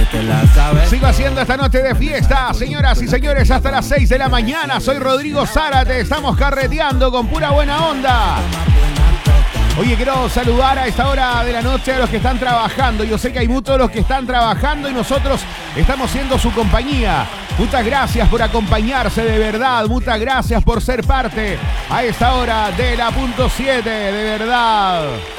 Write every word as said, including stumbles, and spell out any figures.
te la sabes. Sigo haciendo esta noche de fiesta, señoras y señores, hasta las seis de la mañana. Soy Rodrigo Zárate, estamos carreteando con pura buena onda. Oye, quiero saludar a esta hora de la noche a los que están trabajando. Yo sé que hay muchos de los que están trabajando y nosotros estamos siendo su compañía. Muchas gracias por acompañarse, de verdad. Muchas gracias por ser parte a esta hora de la punto siete, de verdad.